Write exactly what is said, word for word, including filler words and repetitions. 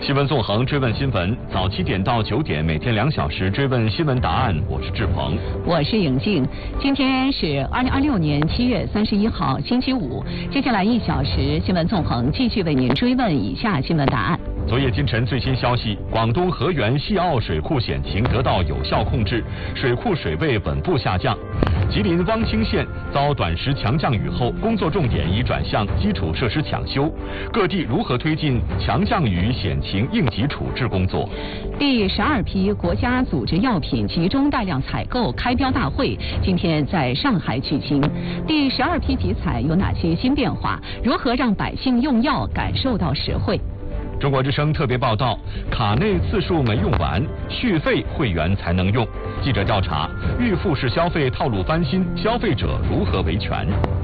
新闻纵横追问新闻，早七点到九点，每天两小时追问新闻答案。我是志鹏， 我是颖静。今天是二零二六年七月三十一号，星期五。接下来一小时，新闻纵横继续为您追问以下新闻答案。 昨夜今晨最新消息，广东河源西澳水库险情得到有效控制，水库水位稳步下降。吉林汪清县遭短时强降雨后，工作重点已转向基础设施抢修，各地如何推进强降雨险情应急处置工作？ 第十二批国家组织药品集中带量采购开标大会今天在上海举行。第十二批集采有哪些新变化？如何让百姓用药感受到实惠？ 中国之声特别报道：卡内次数没用完，续费会员才能用。记者调查：预付式消费套路翻新，消费者如何维权？